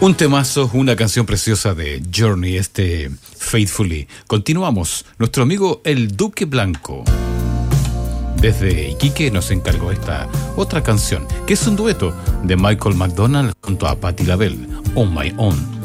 Un temazo, una canción preciosa de Journey, Faithfully. Continuamos. Nuestro amigo el Duque Blanco, desde Iquique, nos encargó esta otra canción, que es un dueto de Michael McDonald junto a Patti LaBelle, On My Own.